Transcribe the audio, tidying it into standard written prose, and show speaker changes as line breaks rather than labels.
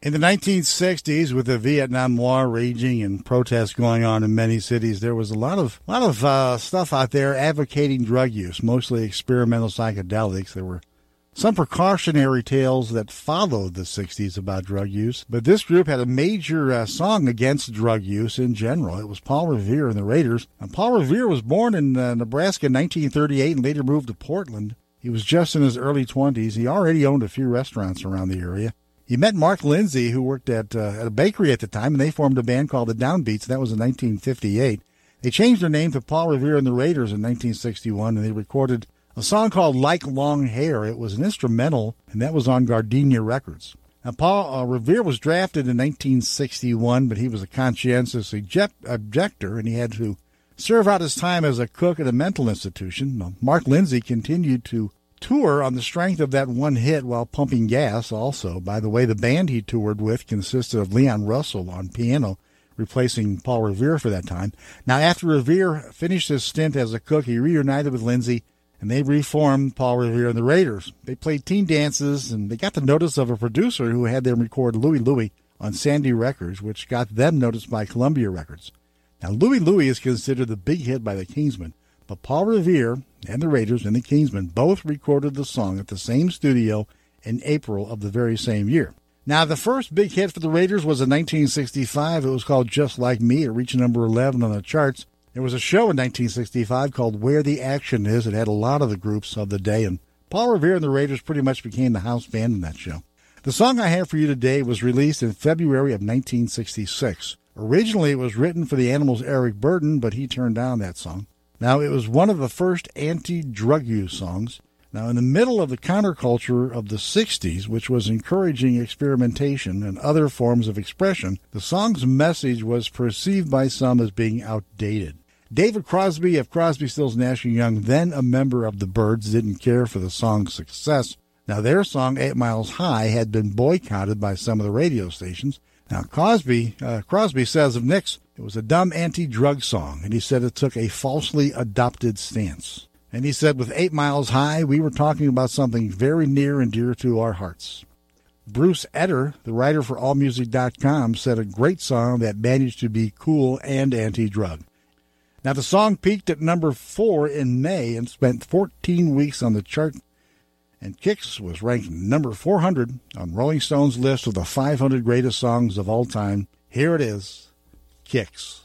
In the 1960s, with the Vietnam War raging and protests going on in many cities, there was a lot of stuff out there advocating drug use, mostly experimental psychedelics. There were some precautionary tales that followed the 60s about drug use, but this group had a major song against drug use in general. It was Paul Revere and the Raiders. And Paul Revere was born in Nebraska in 1938 and later moved to Portland. He was just in his early 20s. He already owned a few restaurants around the area. He met Mark Lindsay, who worked at a bakery at the time, and they formed a band called the Downbeats. That was in 1958. They changed their name to Paul Revere and the Raiders in 1961, and they recorded a song called Like Long Hair. It was an instrumental, and that was on Gardenia Records. Now, Paul Revere was drafted in 1961, but he was a conscientious objector, and he had to serve out his time as a cook at a mental institution. Now, Mark Lindsay continued to tour on the strength of that one hit while pumping gas also. By the way, the band he toured with consisted of Leon Russell on piano, replacing Paul Revere for that time. Now, after Revere finished his stint as a cook, he reunited with Lindsay, and they reformed Paul Revere and the Raiders. They played teen dances, and they got the notice of a producer who had them record Louie Louie on Sandy Records, which got them noticed by Columbia Records. Now, Louie Louie is considered the big hit by the Kingsmen, but Paul Revere and the Raiders and the Kingsmen both recorded the song at the same studio in April of the very same year. Now, the first big hit for the Raiders was in 1965. It was called Just Like Me. It reached number 11 on the charts. There was a show in 1965 called Where the Action Is. It had a lot of the groups of the day, and Paul Revere and the Raiders pretty much became the house band in that show. The song I have for you today was released in February of 1966. Originally, it was written for the Animals' Eric Burdon, but he turned down that song. Now, it was one of the first anti-drug use songs. Now, in the middle of the counterculture of the 60s, which was encouraging experimentation and other forms of expression, the song's message was perceived by some as being outdated. David Crosby of Crosby, Stills, Nash & Young, then a member of the Byrds, didn't care for the song's success. Now, their song, 8 Miles High, had been boycotted by some of the radio stations. Now, Crosby says of Nicks, it was a dumb anti-drug song, and he said it took a falsely adopted stance. And he said, with 8 Miles High, we were talking about something very near and dear to our hearts. Bruce Etter, the writer for AllMusic.com, said a great song that managed to be cool and anti-drug. Now, the song peaked at number 4 in May and spent 14 weeks on the chart, and Kicks was ranked number 400 on Rolling Stone's list of the 500 greatest songs of all time. Here it is, Kicks.